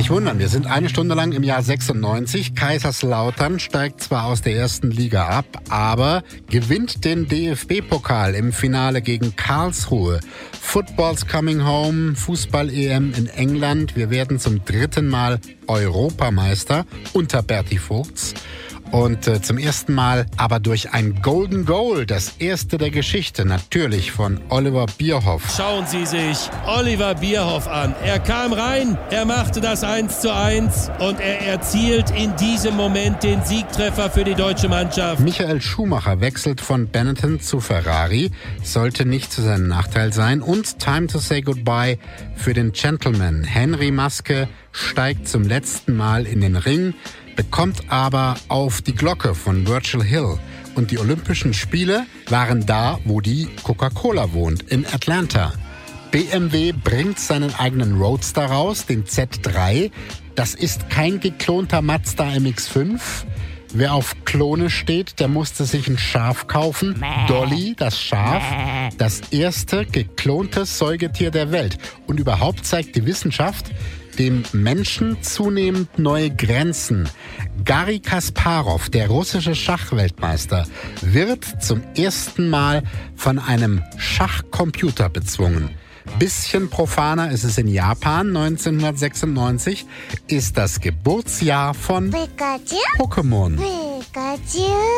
Nicht wundern, wir sind eine Stunde lang im Jahr 96. Kaiserslautern steigt zwar aus der ersten Liga ab, aber gewinnt den DFB-Pokal im Finale gegen Karlsruhe. Football's coming home, Fußball-EM in England. Wir werden zum 3. Mal Europameister unter Berti Vogts. Und zum ersten Mal aber durch ein Golden Goal, das erste der Geschichte, natürlich von Oliver Bierhoff. Schauen Sie sich Oliver Bierhoff an. Er kam rein, er machte das 1:1 und er erzielt in diesem Moment den Siegtreffer für die deutsche Mannschaft. Michael Schumacher wechselt von Benetton zu Ferrari, sollte nicht zu seinem Nachteil sein. Und Time to say goodbye für den Gentleman. Henry Maske steigt zum letzten Mal in den Ring, bekommt aber auf die Glocke von Virgil Hill. Und die Olympischen Spiele waren da, wo die Coca-Cola wohnt, in Atlanta. BMW bringt seinen eigenen Roadster raus, den Z3. Das ist kein geklonter Mazda MX-5. Wer auf Klone steht, der musste sich ein Schaf kaufen. Dolly, das Schaf, das erste geklonte Säugetier der Welt. Und überhaupt zeigt die Wissenschaft dem Menschen zunehmend neue Grenzen. Garry Kasparow, der russische Schachweltmeister, wird zum ersten Mal von einem Schachcomputer bezwungen. Bisschen profaner ist es in Japan. 1996 ist das Geburtsjahr von Pokémon.